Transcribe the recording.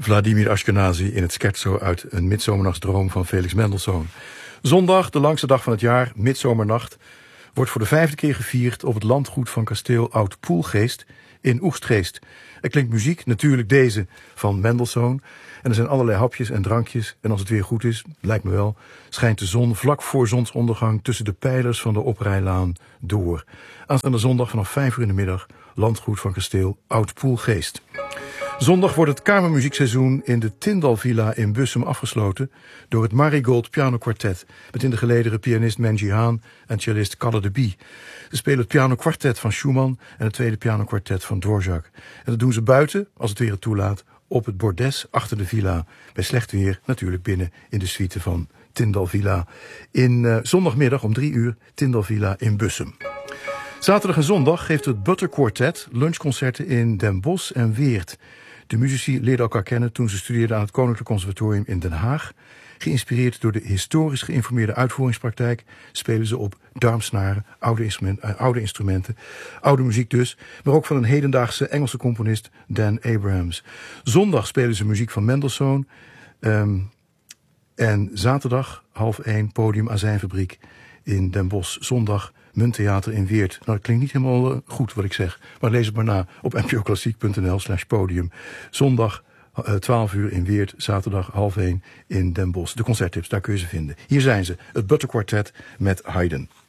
Vladimir Ashkenazi in het scherzo uit Een midzomernachtsdroom van Felix Mendelssohn. Zondag, de langste dag van het jaar, midzomernacht, wordt voor de 5e keer gevierd op het landgoed van kasteel Oud-Poelgeest in Oegstgeest. Er klinkt muziek, natuurlijk deze van Mendelssohn. En er zijn allerlei hapjes en drankjes. En als het weer goed is, lijkt me wel, schijnt de zon vlak voor zonsondergang tussen de pijlers van de oprijlaan door. Aanstaande zondag vanaf 5 uur in de middag, landgoed van kasteel Oud-Poelgeest. Zondag wordt het kamermuziekseizoen in de Tindal Villa in Bussum afgesloten door het Marigold Pianokwartet met in de gelederen pianist Menji Haan en cellist Kalle de Bie. Ze spelen het pianokwartet van Schumann en het tweede pianokwartet van Dvorak. En dat doen ze buiten, als het weer het toelaat, op het bordes achter de villa. Bij slecht weer natuurlijk binnen in de suite van Tindal Villa. In zondagmiddag om 3 uur Tindal Villa in Bussum. Zaterdag en zondag geeft het Butter Quartet lunchconcerten in Den Bosch en Weert. De muzici leerden elkaar kennen toen ze studeerden aan het Koninklijk Conservatorium in Den Haag. Geïnspireerd door de historisch geïnformeerde uitvoeringspraktijk spelen ze op darmsnaren, oude instrumenten, oude muziek dus, maar ook van een hedendaagse Engelse componist Dan Abrahams. Zondag spelen ze muziek van Mendelssohn en zaterdag 12:30 podium Azijnfabriek in Den Bosch. Zondag Munttheater in Weert. Nou, dat klinkt niet helemaal goed wat ik zeg, maar lees het maar na op npoklassiek.nl/podium. Zondag 12 uur in Weert, zaterdag 12:30 in Den Bosch. De concerttips, daar kun je ze vinden. Hier zijn ze, het Butter Quartet met Haydn.